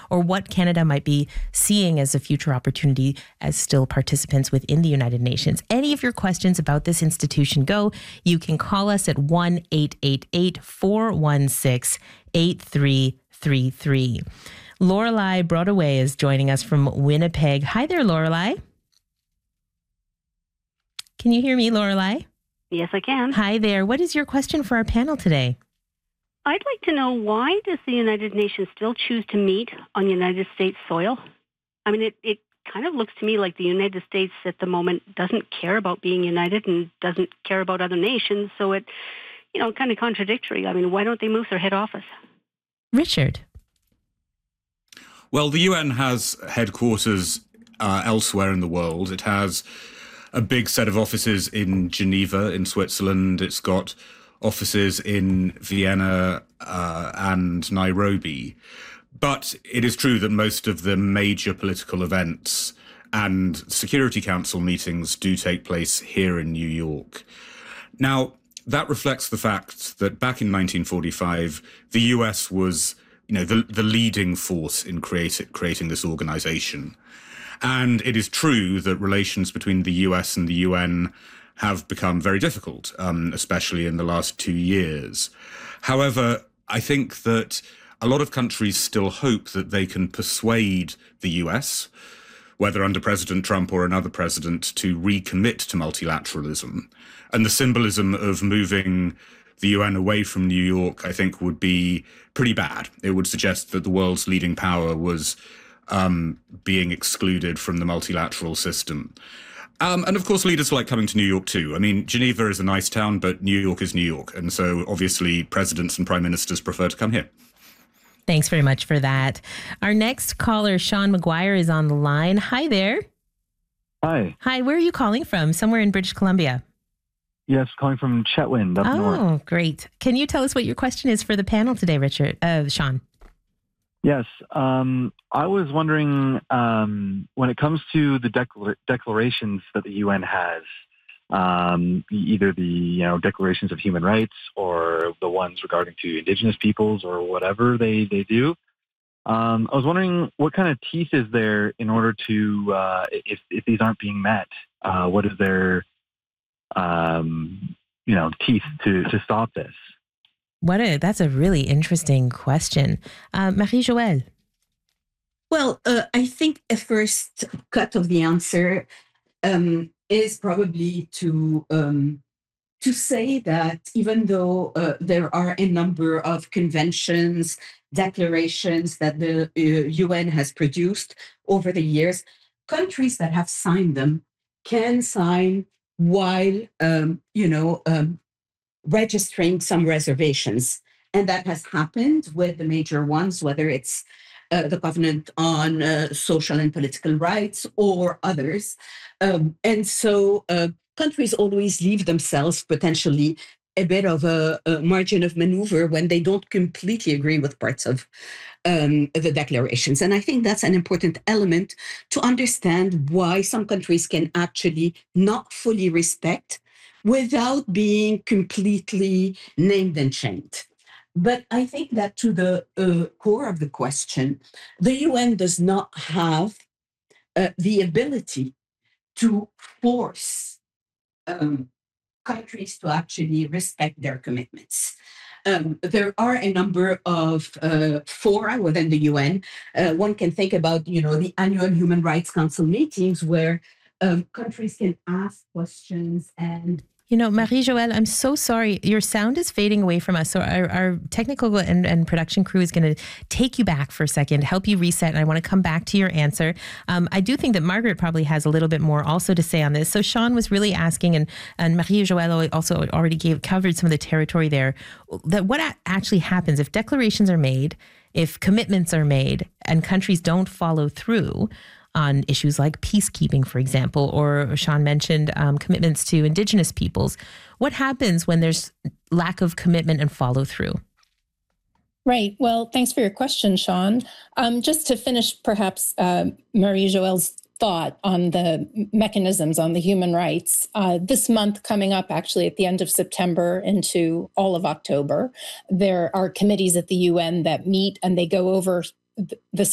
or what Canada might be seeing as a future opportunity as still participants within the United Nations. Any of your questions about this institution go, you can call us at 1-888-416-8333. Lorelei Broadway is joining us from Winnipeg. Hi there, Lorelei. Can you hear me, Lorelei? Yes, I can. Hi there. What is your question for our panel today? I'd like to know, why does the United Nations still choose to meet on United States soil? I mean, it kind of looks to me like the United States at the moment doesn't care about being united and doesn't care about other nations. So it, kind of contradictory. I mean, why don't they move their head office? Richard. Well, the UN has headquarters elsewhere in the world. It has a big set of offices in Geneva, in Switzerland. It's got offices in Vienna and Nairobi. But it is true that most of the major political events and Security Council meetings do take place here in New York. Now, that reflects the fact that back in 1945, the US was, the leading force in creating this organization. And it is true that relations between the US and the UN have become very difficult, especially in the last 2 years. However, I think that a lot of countries still hope that they can persuade the US, whether under President Trump or another president, to recommit to multilateralism. And the symbolism of moving the UN away from New York, I think, would be pretty bad. It would suggest that the world's leading power was being excluded from the multilateral system. And of course, leaders like coming to New York too. I mean, Geneva is a nice town, but New York is New York. And so obviously presidents and prime ministers prefer to come here. Thanks very much for that. Our next caller, Sean McGuire, is on the line. Hi there. Hi. Hi, where are you calling from? Somewhere in British Columbia? Yes, calling from Chetwynd up north. Oh, great. Can you tell us what your question is for the panel today, Sean? Yes. I was wondering, when it comes to the declarations that the UN has, either the declarations of human rights or the ones regarding to Indigenous peoples or whatever they do, I was wondering what kind of teeth is there in order to, if these aren't being met, what is their, teeth to stop this? That's a really interesting question. Marie-Joëlle. Well, I think a first cut of the answer is probably to say that even though there are a number of conventions, declarations that the UN has produced over the years, countries that have signed them can sign while, registering some reservations. And that has happened with the major ones, whether it's the Covenant on Social and Political Rights or others. And so countries always leave themselves potentially a bit of a margin of maneuver when they don't completely agree with parts of the declarations. And I think that's an important element to understand why some countries can actually not fully respect without being completely named and shamed. But I think that to the core of the question, the UN does not have the ability to force countries to actually respect their commitments. There are a number of fora within the UN. One can think about, the annual Human Rights Council meetings where countries can ask questions and Marie-Joëlle, I'm so sorry. Your sound is fading away from us. So our technical and production crew is going to take you back for a second, help you reset. And I want to come back to your answer. I do think that Margaret probably has a little bit more also to say on this. So Sean was really asking, and Marie-Joëlle also already covered some of the territory there, that what actually happens if declarations are made, if commitments are made, and countries don't follow through on issues like peacekeeping, for example, or Sean mentioned commitments to Indigenous peoples. What happens when there's lack of commitment and follow through? Right. Well, thanks for your question, Sean. Just to finish, perhaps, Marie-Joëlle's thought on the mechanisms on the human rights. This month coming up, actually, at the end of September into all of October, there are committees at the UN that meet and they go over the